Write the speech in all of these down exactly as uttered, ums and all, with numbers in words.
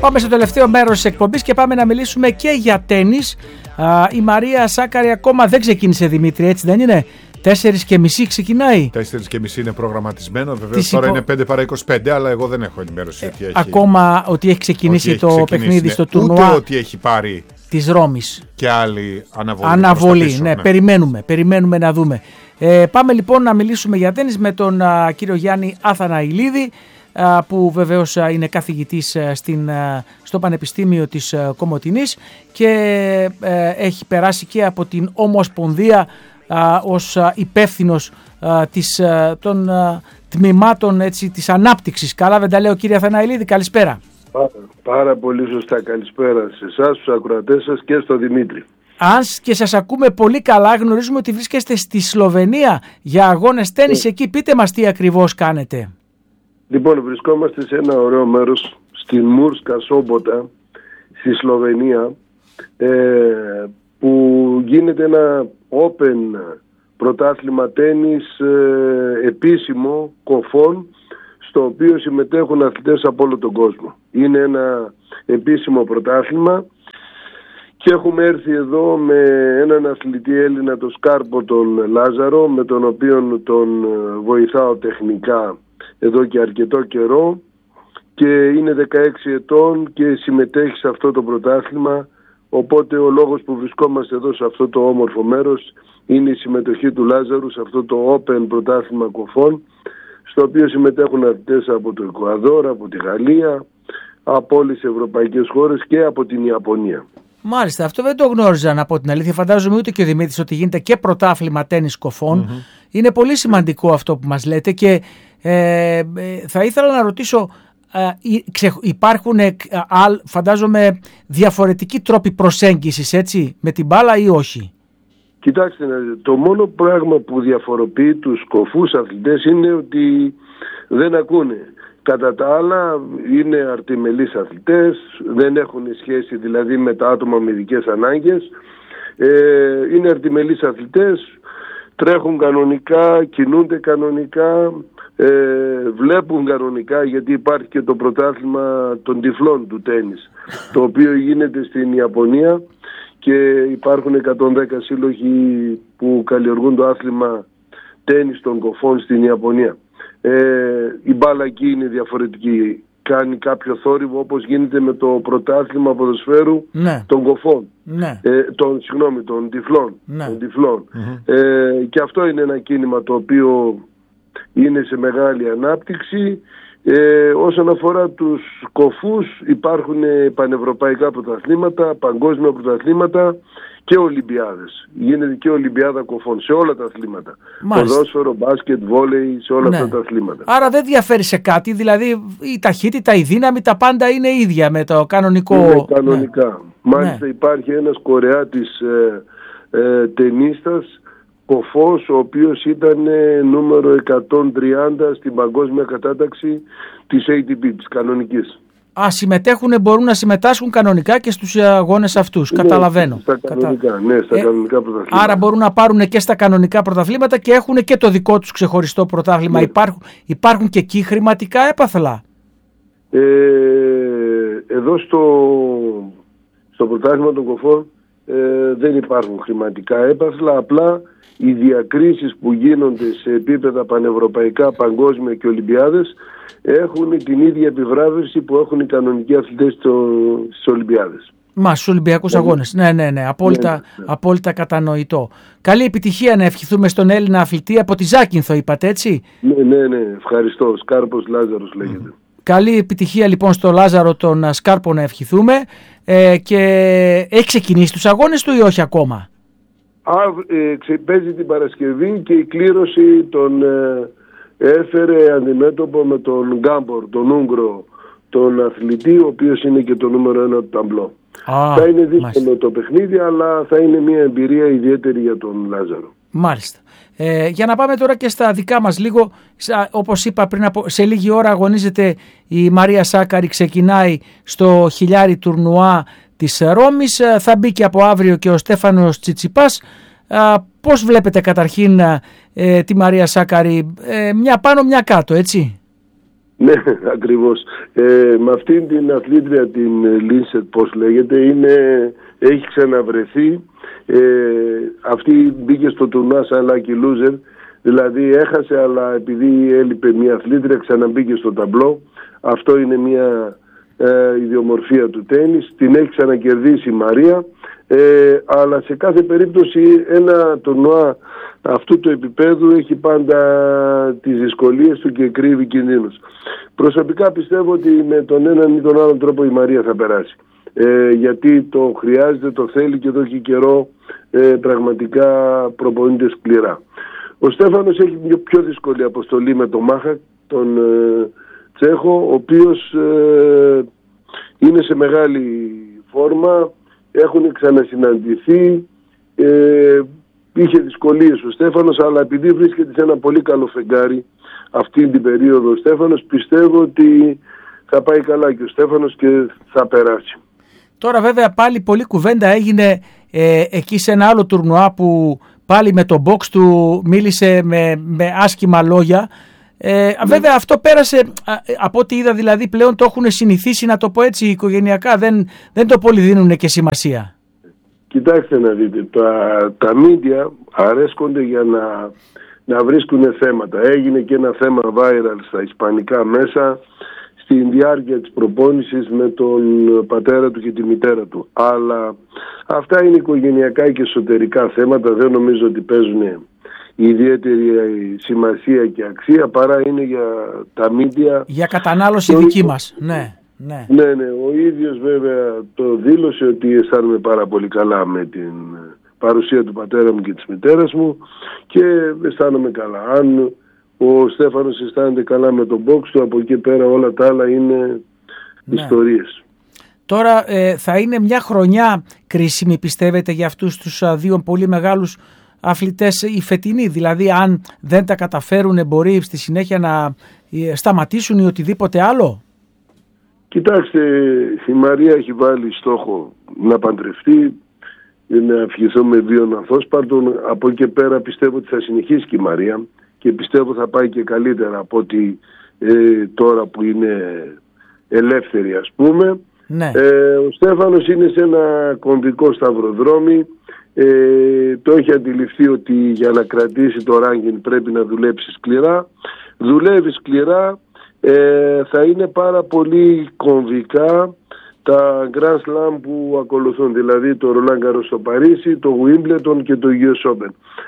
Πάμε στο τελευταίο μέρος της εκπομπής και πάμε να μιλήσουμε και για τένις. Α, η Μαρία Σάκαρη ακόμα δεν ξεκίνησε, Δημήτρη, έτσι δεν είναι? Τέσσερις και μισή ξεκινάει. Τέσσερις και μισή είναι προγραμματισμένο. Βεβαίως τώρα υπο... είναι πέντε παρά είκοσι πέντε, αλλά εγώ δεν έχω ενημέρωση. Ε, ότι έχει... Ακόμα ότι έχει ξεκινήσει ότι το έχει ξεκινήσει, παιχνίδι ναι. στο τουρνουά. Ούτε ότι έχει πάρει της Ρώμης και άλλη αναβολή. Αναβολή, πίσω, ναι, ναι. Περιμένουμε, περιμένουμε να δούμε. Ε, πάμε λοιπόν να μιλήσουμε για τένις με τον α, κύριο Γιάννη Αθαναηλίδη, α, που βεβαίως α, είναι καθηγητής α, στην, α, στο Πανεπιστήμιο της α, Κομοτηνής και α, έχει περάσει και από την Ομοσπονδία α, ως α, υπεύθυνος α, της, α, των α, τμήματων έτσι, της ανάπτυξης. Καλά δεν τα λέω, κύριε Αθαναηλίδη, καλησπέρα. Πάρα, πάρα πολύ σωστά, καλησπέρα σε εσάς, στους ακροατές σας και στο Δημήτρη. Αν και σας ακούμε πολύ καλά, γνωρίζουμε ότι βρίσκεστε στη Σλοβενία για αγώνες τένις. Εκεί πείτε μας τι ακριβώς κάνετε. Λοιπόν, βρισκόμαστε σε ένα ωραίο μέρος, στην Μούρσκα Σόμποτα, στη Σλοβενία, ε, που γίνεται ένα open πρωτάθλημα τένις ε, επίσημο κοφών, στο οποίο συμμετέχουν αθλητές από όλο τον κόσμο. Είναι ένα επίσημο πρωτάθλημα και έχουμε έρθει εδώ με έναν αθλητή Έλληνα, τον Σκάρπο τον Λάζαρο, με τον οποίο τον βοηθάω τεχνικά εδώ και αρκετό καιρό και είναι δεκαέξι ετών και συμμετέχει σε αυτό το πρωτάθλημα, οπότε ο λόγος που βρισκόμαστε εδώ σε αυτό το όμορφο μέρος είναι η συμμετοχή του Λάζαρου σε αυτό το open πρωτάθλημα κοφών, στο οποίο συμμετέχουν αθλητές από το Εκουαδόρ, από τη Γαλλία, από όλες τις ευρωπαϊκές χώρες και από την Ιαπωνία. Μάλιστα, αυτό δεν το γνώριζα να πω την αλήθεια. Φαντάζομαι ούτε και ο Δημήτρης ότι γίνεται και πρωτάθλημα τένις κοφών. Mm-hmm. Είναι πολύ σημαντικό αυτό που μας λέτε και ε, ε, θα ήθελα να ρωτήσω, ε, υπάρχουν ε, α, φαντάζομαι διαφορετικοί τρόποι προσέγγισης, έτσι, με την μπάλα ή όχι? Κοιτάξτε, το μόνο πράγμα που διαφοροποιεί τους κοφούς αθλητές είναι ότι δεν ακούνε. Κατά τα άλλα είναι αρτιμελείς αθλητές, δεν έχουν σχέση δηλαδή με τα άτομα με ειδικές ανάγκες. Ε, είναι αρτιμελείς αθλητές, τρέχουν κανονικά, κινούνται κανονικά, ε, βλέπουν κανονικά, γιατί υπάρχει και το πρωτάθλημα των τυφλών του τένις, το οποίο γίνεται στην Ιαπωνία και υπάρχουν εκατόν δέκα σύλλογοι που καλλιεργούν το άθλημα τένις των κοφών στην Ιαπωνία. Ε, η μπάλα εκεί είναι διαφορετική, κάνει κάποιο θόρυβο όπως γίνεται με το πρωτάθλημα ποδοσφαίρου ναι. των κοφών, ναι. ε, των, συγγνώμη, των τυφλών, ναι. των τυφλών. Mm-hmm. Ε, και αυτό είναι ένα κίνημα το οποίο είναι σε μεγάλη ανάπτυξη. Ε, όσον αφορά τους κοφούς, υπάρχουν πανευρωπαϊκά πρωταθλήματα, παγκόσμια πρωταθλήματα και Ολυμπιάδες. Γίνεται και Ολυμπιάδα κοφών σε όλα τα αθλήματα. Ποδόσφαιρο, μπάσκετ, βόλεϊ, σε όλα ναι. αυτά τα αθλήματα. Άρα δεν διαφέρει σε κάτι, δηλαδή η ταχύτητα, η δύναμη, τα πάντα είναι ίδια με το κανονικό. Είναι κανονικά. Ναι. Μάλιστα ναι. υπάρχει ένας Κορεάτης ε, ε, τενίστας, κοφός, ο οποίος ήταν ε, νούμερο εκατόν τριάντα στην παγκόσμια κατάταξη της έι τι πι, της κανονικής. Α, συμμετέχουν, μπορούν να συμμετάσχουν κανονικά και στους αγώνες αυτούς, ναι, καταλαβαίνω. Στα κανονικά, ναι, στα ε, κανονικά πρωταθλήματα. Άρα μπορούν να πάρουν και στα κανονικά πρωταθλήματα και έχουν και το δικό τους ξεχωριστό πρωτάθλημα. Ναι. Υπάρχουν, υπάρχουν και εκεί χρηματικά έπαθλα. Ε, εδώ στο, στο πρωτάθλημα των κοφών ε, δεν υπάρχουν χρηματικά έπαθλα, απλά οι διακρίσεις που γίνονται σε επίπεδα πανευρωπαϊκά, παγκόσμια και Ολυμπιάδες έχουν την ίδια επιβράβευση που έχουν οι κανονικοί αθλητές στις Ολυμπιάδες. Μα στους Ολυμπιακούς αγώνες. Ναι, ναι, ναι. Απόλυτα, ναι, ναι. απόλυτα κατανοητό. Καλή επιτυχία να ευχηθούμε στον Έλληνα αθλητή από τη Ζάκυνθο, είπατε, έτσι. Ναι, ναι, ναι. Ευχαριστώ. Σκάρπος Λάζαρος λέγεται. Mm. Καλή επιτυχία λοιπόν στο Λάζαρο τον Σκάρπο να ευχηθούμε. Ε, και έχει ξεκινήσει τους αγώνες του ή όχι ακόμα? Α, ε, παίζει την Παρασκευή και η κλήρωση τον ε, έφερε αντιμέτωπο με τον Γκάμπορ, τον Ούγγρο, τον αθλητή, ο οποίος είναι και το νούμερο ένα του ταμπλό. Α, θα είναι δύσκολο μάλιστα. το παιχνίδι, αλλά θα είναι μια εμπειρία ιδιαίτερη για τον Λάζαρο. Μάλιστα. Ε, για να πάμε τώρα και στα δικά μας λίγο, όπως είπα πριν από, σε λίγη ώρα αγωνίζεται η Μαρία Σάκαρη, ξεκινάει στο χιλιάρι τουρνουά της Ρώμης, θα μπει και από αύριο και ο Στέφανος Τσιτσιπάς. Πώς βλέπετε καταρχήν ε, τη Μαρία Σάκαρη, ε, μια πάνω μια κάτω, έτσι? Ναι, ακριβώς. Ε, με αυτήν την αθλήτρια, την Λίνσετ, πώς λέγεται, είναι, έχει ξαναβρεθεί. Ε, αυτή μπήκε στο τουρνουά σαν lucky loser, δηλαδή έχασε, αλλά επειδή έλειπε μια αθλήτρια ξαναμπήκε στο ταμπλό. Αυτό είναι μια ε, ιδιομορφία του τένις. Την έχει ξανακερδίσει η Μαρία, ε, αλλά σε κάθε περίπτωση ένα τουρνουά αυτού του επίπεδου έχει πάντα τις δυσκολίες του και κρύβει κινδύνους. Προσωπικά πιστεύω ότι με τον έναν ή τον άλλον τρόπο η Μαρία θα περάσει. Ε, γιατί το χρειάζεται, το θέλει και εδώ και καιρό ε, πραγματικά προπονείται σκληρά. Ο Στέφανος έχει μια πιο δύσκολη αποστολή με τον Μάχα, τον ε, Τσέχο, ο οποίος ε, είναι σε μεγάλη φόρμα, έχουν ξανασυναντηθεί, ε, είχε δυσκολίες ο Στέφανος, αλλά επειδή βρίσκεται σε ένα πολύ καλό φεγγάρι αυτή την περίοδο ο Στέφανος, πιστεύω ότι θα πάει καλά και ο Στέφανος και θα περάσει. Τώρα βέβαια πάλι πολλή κουβέντα έγινε ε, εκεί σε ένα άλλο τουρνουά που πάλι με το box του μίλησε με, με άσχημα λόγια. Ε, ναι. Βέβαια αυτό πέρασε, από ό,τι είδα δηλαδή πλέον το έχουν συνηθίσει, να το πω έτσι οικογενειακά, δεν, δεν το πολύ δίνουν και σημασία. Κοιτάξτε να δείτε, τα, τα media αρέσκονται για να, να βρίσκουν θέματα. Έγινε και ένα θέμα viral στα ισπανικά μέσα στην διάρκεια της προπόνησης με τον πατέρα του και τη μητέρα του. Αλλά αυτά είναι οικογενειακά και εσωτερικά θέματα, δεν νομίζω ότι παίζουν ιδιαίτερη σημασία και αξία, παρά είναι για τα media. Για κατανάλωση δική μας, ναι. Ναι. ναι, ναι, ο ίδιος βέβαια το δήλωσε ότι αισθάνομαι πάρα πολύ καλά με την παρουσία του πατέρα μου και της μητέρας μου και αισθάνομαι καλά. Αν ο Στέφανος αισθάνεται καλά με τον box του, από εκεί πέρα όλα τα άλλα είναι ναι. ιστορίες. Τώρα ε, θα είναι μια χρονιά κρίσιμη, πιστεύετε, για αυτούς τους α, δύο πολύ μεγάλους αθλητές η φετινή? Δηλαδή αν δεν τα καταφέρουν μπορεί στη συνέχεια να ε, σταματήσουν ή οτιδήποτε άλλο? Κοιτάξτε, η Μαρία έχει βάλει στόχο να παντρευτεί, να ευχηθώ με βίον ανθόσπαρτον. Από εκεί και πέρα πιστεύω ότι θα συνεχίσει και η Μαρία και πιστεύω θα πάει και καλύτερα από ότι ε, τώρα που είναι ελεύθερη, ας πούμε. Ναι. Ε, ο Στέφανος είναι σε ένα κομβικό σταυροδρόμι. Ε, το έχει αντιληφθεί ότι για να κρατήσει το ranking πρέπει να δουλέψει σκληρά. Δουλεύει σκληρά. Ε, θα είναι πάρα πολύ κομβικά τα Grand Slam που ακολουθούν, δηλαδή το Roland Garros στο Παρίσι, το Wimbledon και το γιου ες Open.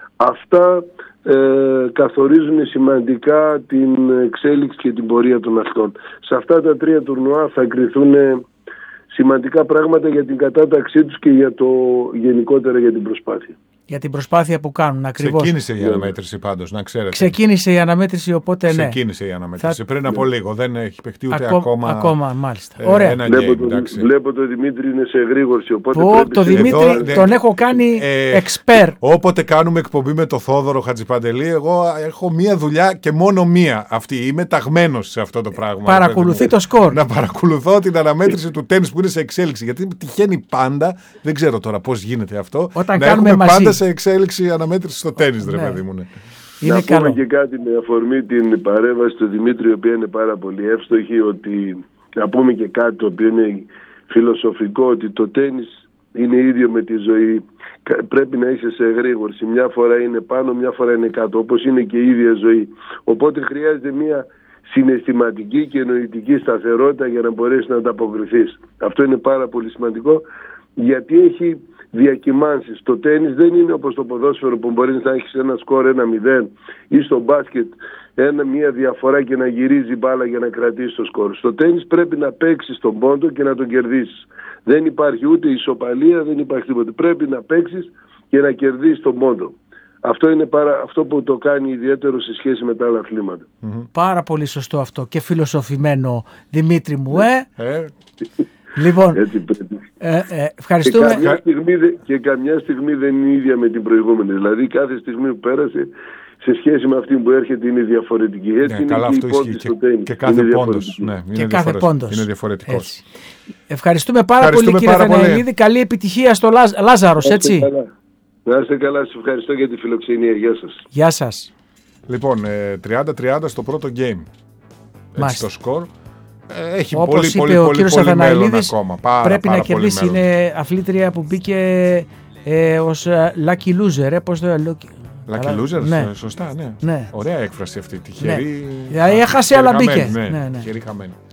Αυτά ε, καθορίζουν σημαντικά την εξέλιξη και την πορεία των αθλητών. Σε αυτά τα τρία τουρνουά θα κριθούν σημαντικά πράγματα για την κατάταξή τους και για το γενικότερα για την προσπάθεια. Για την προσπάθεια που κάνουν, ακριβώς. Ξεκίνησε η αναμέτρηση πάντως, να ξέρετε. Ξεκίνησε η αναμέτρηση, οπότε ναι. Ξεκίνησε η αναμέτρηση θα... πριν από λίγο. Δεν έχει παιχτεί ούτε Ακό... ακόμα. Ακόμα, μάλιστα. Ε, Ωραία. Ένα βλέπω, game, το, βλέπω το Δημήτρη είναι σε εγρήγορση. Οπότε Πω, πρέπει το σε... Δημήτρη Εδώ, τον ε, έχω κάνει ε, εξπέρ. Όποτε κάνουμε εκπομπή με το Θόδωρο Χατζηπαντελή, εγώ έχω μία δουλειά και μόνο μία αυτή. Είμαι ταγμένος σε αυτό το πράγμα. Παρακολουθεί το σκορ. Να παρακολουθώ την αναμέτρηση του τένις που είναι σε εξέλιξη. Γιατί τυχαίνει πάντα, δεν ξέρω τώρα πώς γίνεται αυτό. Όταν να κάνουμε έχουμε μαζί. πάντα σε εξέλιξη αναμέτρηση στο τένις, ρε ναι. παιδί μου. Ναι. Είναι να καλό. πούμε και κάτι με αφορμή την παρέμβαση του Δημήτρη, η οποία είναι πάρα πολύ εύστοχη, ότι να πούμε και κάτι το οποίο είναι φιλοσοφικό, ότι το τένις είναι ίδιο με τη ζωή. Πρέπει να είσαι σε εγρήγορση. Μια φορά είναι πάνω, μια φορά είναι κάτω, όπως είναι και η ίδια ζωή. Οπότε χρειάζεται μια συναισθηματική και νοητική σταθερότητα για να μπορέσει να ανταποκριθείς. Αυτό είναι πάρα πολύ σημαντικό, γιατί έχει διακυμάνσεις. Το τένις δεν είναι όπως το ποδόσφαιρο που μπορεί να έχεις ένα σκορ ένα μηδέν ή στο μπάσκετ ένα, μια διαφορά και να γυρίζει μπάλα για να κρατήσει το σκορ. Στο τένις πρέπει να παίξεις τον πόντο και να τον κερδίσεις. Δεν υπάρχει ούτε ισοπαλία, δεν υπάρχει τίποτα. Πρέπει να παίξεις και να κερδίσεις τον πόντο. Αυτό είναι παρα... αυτό που το κάνει ιδιαίτερο σε σχέση με τα άλλα αθλήματα. Mm-hmm. Πάρα πολύ σωστό αυτό και φιλοσοφημένο, Δημήτρη μου, ε! ε. Λοιπόν, ε, ε, ευχαριστούμε. Και καμιά, στιγμή, και καμιά στιγμή δεν είναι ίδια με την προηγούμενη. Δηλαδή κάθε στιγμή που πέρασε σε σχέση με αυτή που έρχεται είναι διαφορετική. Έτσι ναι, είναι καλά, και αυτό η πόντη στο τένις. Και κάθε πόντος. Ναι, είναι και κάθε πόντος. Είναι διαφορετικός. Ευχαριστούμε πάρα Ευχαριστούμε πολύ κύριε Θαναηλίδη. Καλή επιτυχία στο Λάζ, Λάζαρος, έτσι. Καλά. Να είστε καλά, σας ευχαριστώ για τη φιλοξενία. Γεια σας. Γεια σας. Λοιπόν, τριάντα τριάντα στο πρώτο game. έτσι, το σκορ. Έχει όπως πολύ, είπε πολύ, ο πολύ, κύριος πολύ μέλλον Αθαναηλίδης, ακόμα. Πάρα, πρέπει πάρα να κερδίσει. Είναι αθλήτρια που μπήκε ε, ως lucky loser. Ε, πώς το lucky, lucky loser, ναι. Σωστά, ναι. ναι. Ωραία έκφραση αυτή. Τυχερή. Ναι. Έχασε αλλά μπήκε. Ναι, ναι, ναι. Τυχερή χαμένη.